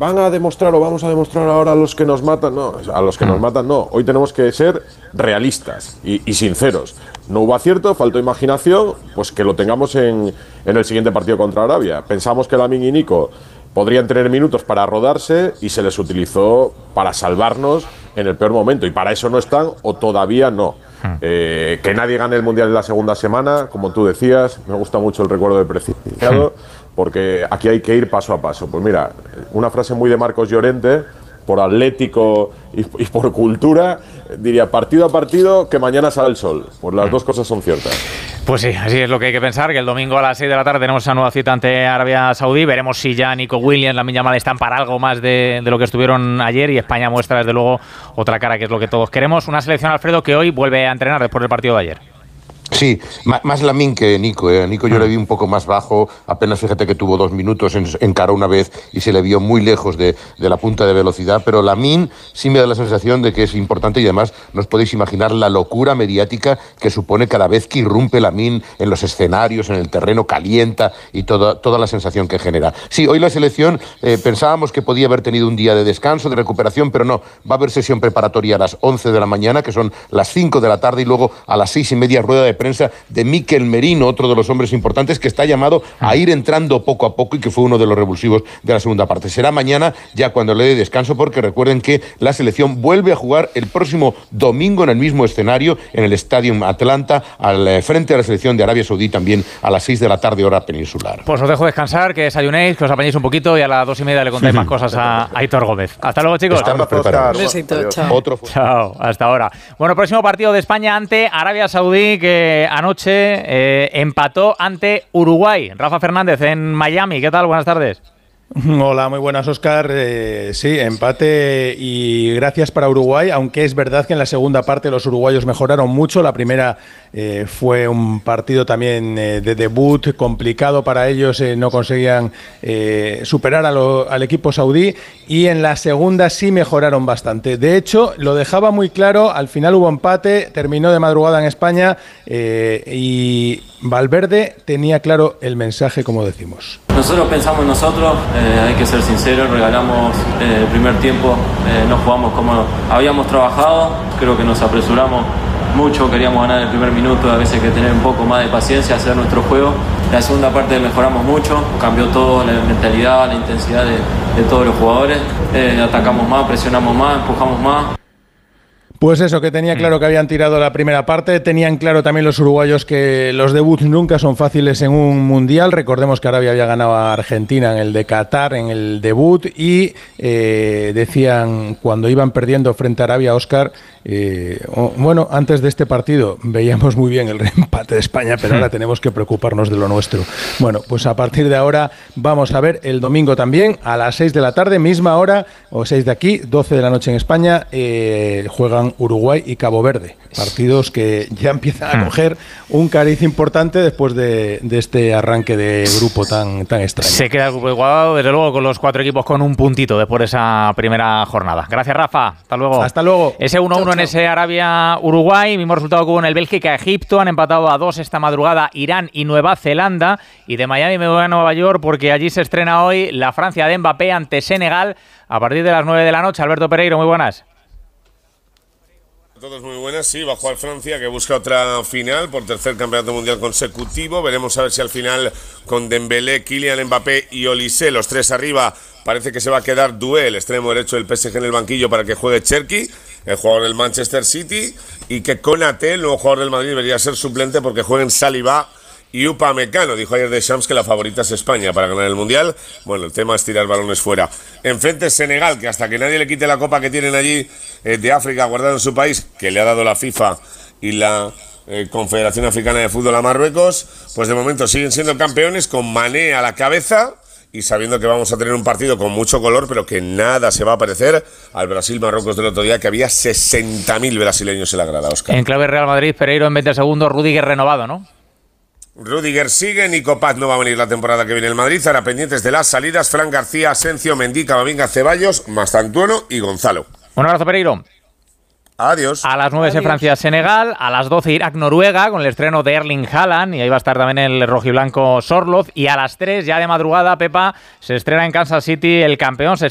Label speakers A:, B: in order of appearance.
A: van a demostrar o vamos a demostrar ahora a los que nos matan. No, a los que nos matan no. Hoy tenemos que ser realistas y sinceros. No hubo acierto, faltó imaginación, pues que lo tengamos en el siguiente partido contra Arabia. Pensamos que Lamine y Nico podrían tener minutos para rodarse y se les utilizó para salvarnos en el peor momento. Y para eso no están o todavía no. Que nadie gane el Mundial en la segunda semana, como tú decías, me gusta mucho el recuerdo de precipitado, porque aquí hay que ir paso a paso. Pues mira, una frase muy de Marcos Llorente, por atlético y por cultura, diría partido a partido que mañana sale el sol. Pues las dos cosas son ciertas.
B: Pues sí, así es lo que hay que pensar, que el domingo a las 6 de la tarde tenemos esa nueva cita ante Arabia Saudí. Veremos si ya Nico Williams, Lamine Yamal están para algo más de lo que estuvieron ayer, y España muestra desde luego otra cara, que es lo que todos queremos. Una selección, Alfredo, que hoy vuelve a entrenar después del partido de ayer.
C: Sí, más Lamine que Nico. Nico yo le vi un poco más bajo, apenas fíjate que tuvo 2 minutos, encaró una vez y se le vio muy lejos de la punta de velocidad, pero Lamine sí me da la sensación de que es importante, y además no os podéis imaginar la locura mediática que supone cada vez que irrumpe Lamine en los escenarios, en el terreno, calienta y toda la sensación que genera. Sí, hoy la selección pensábamos que podía haber tenido un día de descanso, de recuperación, pero no, va a haber sesión preparatoria a las 11 de la mañana, que son las 5 de la tarde, y luego a las 6:30 rueda de prensa de Mikel Merino, otro de los hombres importantes que está llamado a ir entrando poco a poco y que fue uno de los revulsivos de la segunda parte. Será mañana ya cuando le dé descanso, porque recuerden que la selección vuelve a jugar el próximo domingo en el mismo escenario, en el Stadium Atlanta, al frente de la selección de Arabia Saudí, también a las 6 de la tarde hora peninsular.
B: Pues os dejo descansar, que desayunéis, que os apañéis un poquito y a las 2:30 le contáis más cosas a Aitor Gómez. Hasta luego, chicos.
C: Estamos preparados.
D: Besito, chao.
B: Chao, hasta ahora. Bueno, próximo partido de España ante Arabia Saudí, que anoche empató ante Uruguay. Rafa Fernández en Miami. ¿Qué tal? Buenas tardes.
E: Hola, muy buenas, Óscar. Sí, empate y gracias para Uruguay, aunque es verdad que en la segunda parte los uruguayos mejoraron mucho. La primera fue un partido también de debut complicado para ellos, no conseguían superar al equipo saudí, y en la segunda sí mejoraron bastante. De hecho, lo dejaba muy claro, al final hubo empate, terminó de madrugada en España y Valverde tenía claro el mensaje, como decimos.
F: Nosotros pensamos en nosotros, hay que ser sinceros, regalamos el primer tiempo, no jugamos como habíamos trabajado, creo que nos apresuramos mucho, queríamos ganar el primer minuto, a veces hay que tener un poco más de paciencia, hacer nuestro juego. La segunda parte mejoramos mucho, cambió todo, la mentalidad, la intensidad de todos los jugadores, atacamos más, presionamos más, empujamos más.
E: Pues eso, que tenía claro que habían tirado la primera parte. Tenían claro también los uruguayos que los debuts nunca son fáciles en un mundial. Recordemos que Arabia había ganado a Argentina en el de Qatar, en el debut, y decían, cuando iban perdiendo frente a Arabia, Óscar, bueno, antes de este partido veíamos muy bien el empate de España, pero ahora tenemos que preocuparnos de lo nuestro. Bueno, pues a partir de ahora vamos a ver el domingo también a las 6 de la tarde, misma hora, o 6 de aquí, 12 de la noche en España, juegan Uruguay y Cabo Verde, partidos que ya empiezan a coger un cariz importante después de este arranque de grupo tan extraño.
B: Se queda el grupo igualado, desde luego, con los 4 equipos con un puntito después de esa primera jornada. Gracias, Rafa. Hasta luego.
E: Hasta luego.
B: Ese 1-1 en ese Arabia-Uruguay, mismo resultado que hubo en el Bélgica-Egipto. Han empatado a 2 esta madrugada Irán y Nueva Zelanda. Y de Miami me voy a Nueva York, porque allí se estrena hoy la Francia de Mbappé ante Senegal a partir de las 9 de la noche. Alberto Pereiro, muy buenas.
G: Todos muy buenas, sí, va a jugar Francia, que busca otra final por tercer campeonato mundial consecutivo. Veremos a ver si al final con Dembélé, Kylian Mbappé y Olise, los 3 arriba, parece que se va a quedar Doué, el extremo derecho del PSG, en el banquillo para que juegue Cherki, el jugador del Manchester City, y que Konaté, el nuevo jugador del Madrid, debería ser suplente porque jueguen Saliba y Upamecano. Dijo ayer Deschamps que la favorita es España para ganar el Mundial. Bueno, el tema es tirar balones fuera. Enfrente Senegal, que hasta que nadie le quite la copa que tienen allí de África guardada en su país, que le ha dado la FIFA y la Confederación Africana de Fútbol a Marruecos, pues de momento siguen siendo campeones con Mané a la cabeza y sabiendo que vamos a tener un partido con mucho color, pero que nada se va a parecer al Brasil-Marruecos del otro día, que había 60.000 brasileños en la grada, Óscar.
B: En clave Real Madrid, Pereiro en 20 segundos, Rüdiger renovado, ¿no?
G: Rüdiger sigue, Nico Paz no va a venir la temporada que viene el Madrid, ahora pendientes de las salidas, Fran García, Asencio, Mendy, Camavinga, Ceballos, Mastantuono y Gonzalo.
B: Un abrazo, Pereiro.
G: Adiós.
B: A las 9 es Francia-Senegal, a las 12 Irak-Noruega con el estreno de Erling Haaland, y ahí va a estar también el rojiblanco Sorloth, y a las 3 ya de madrugada, Pepa, se estrena en Kansas City el campeón,